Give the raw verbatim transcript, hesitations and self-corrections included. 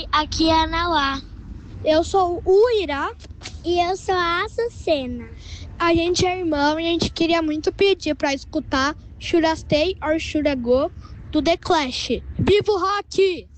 Oi, aqui é a Nauá. Eu sou o Irá. E eu sou a Açucena. A gente é irmão e a gente queria muito pedir para escutar Should I Stay or Should I Go do The Clash. Viva o rock!